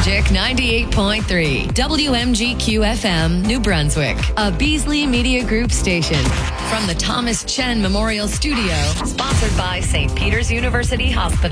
Magic 98.3, WMGQ FM, New Brunswick, a Beasley Media Group station. From the Thomas Chen Memorial Studio, sponsored by St. Peter's University Hospital.